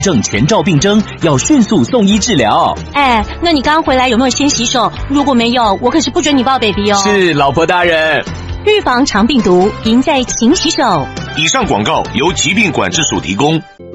症前兆病征，要迅速送医治疗。 哎，那你刚回来有没有先洗手？如果没有，我可是不准你抱 baby 哦。 是，老婆大人。 预防肠病毒，赢在勤洗手。 以上广告由疾病管制署提供。